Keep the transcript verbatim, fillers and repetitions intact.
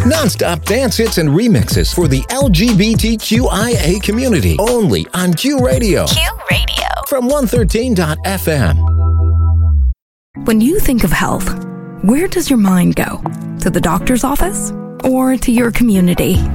Non-stop dance hits and remixes for the L G B T Q I A community. Only on Q Radio. Q Radio. From one thirteen dot F M. When you think of health, where does your mind go? To the doctor's office or to your community?